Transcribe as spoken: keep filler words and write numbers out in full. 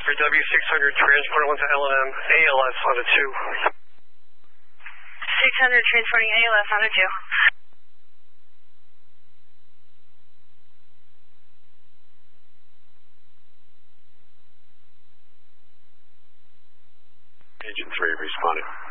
for W six hundred, transport one to L and M, A L S on a two. six hundred transporting A L S on a two. Agent three responded.